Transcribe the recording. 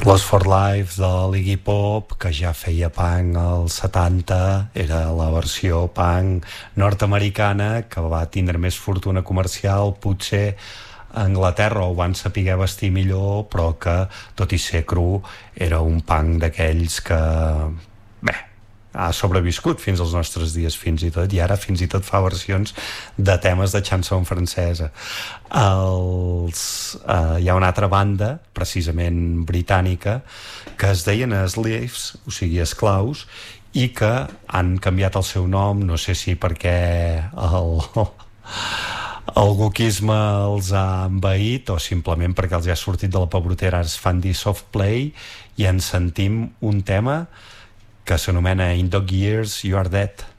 Lost for Life de l'Iggy Pop, que ja feia punk als 70, era la versió punk nord-americana, que va tindre més fortuna comercial, potser a Anglaterra ho van saber vestir millor, però que, tot i ser cru, era un punk d'aquells que, bé, ha sobreviscut fins als nostres dies fins i tot, i ara fins i tot fa versions de temes de chanson francesa. Hi ha una altra banda, precisament britànica, que es deien Slaves, o sigui, esclaus, i que han canviat el seu nom, no sé si perquè el guquisme els ha envaït o simplement perquè els ha sortit de la pebrotera. Es fan dir soft play i ens sentim un tema que s'anomena In Dog Years You Are Dead.